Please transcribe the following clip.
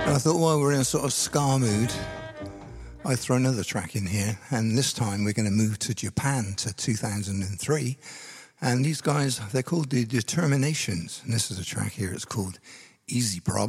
I thought, while we're in a sort of ska mood, I'd throw another track in here. And this time we're going to move to Japan to 2003. And these guys, they're called the Determinations. And this is a track here. It's called Easy Problem.